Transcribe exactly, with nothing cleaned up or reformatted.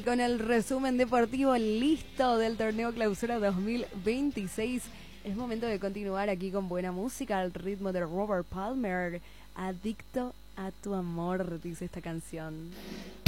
con el resumen deportivo listo del torneo Clausura dos mil veintiséis. Es momento de continuar aquí con buena música al ritmo de Robert Palmer. Adicto a tu amor, dice esta canción.